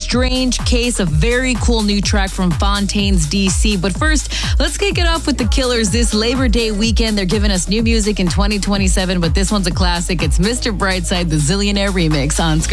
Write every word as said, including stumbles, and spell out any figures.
Strange Case, a very cool new track from Fontaines D C. But first, let's kick it off with the Killers this Labor Day weekend. They're giving us new music in twenty twenty-seven, but this one's a classic. It's Mister Brightside, the Zillionaire remix on